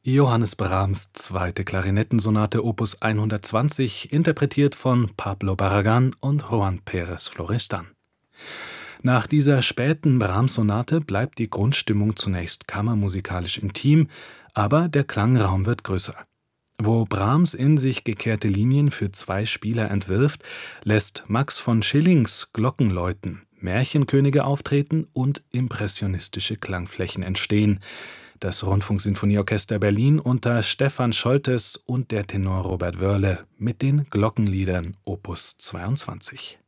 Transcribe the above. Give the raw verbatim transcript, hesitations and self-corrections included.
Johannes Brahms zweite Klarinettensonate Opus hundertzwanzig, interpretiert von Pablo Barragán und Joan Pérez Florestan. Nach dieser späten Brahms-Sonate bleibt die Grundstimmung zunächst kammermusikalisch intim, aber der Klangraum wird größer. Wo Brahms in sich gekehrte Linien für zwei Spieler entwirft, lässt Max von Schillings Glocken läuten, Märchenkönige auftreten und impressionistische Klangflächen entstehen. Das Rundfunksinfonieorchester Berlin unter Stefan Scholtes und der Tenor Robert Wörle mit den Glockenliedern Opus zweiundzwanzig.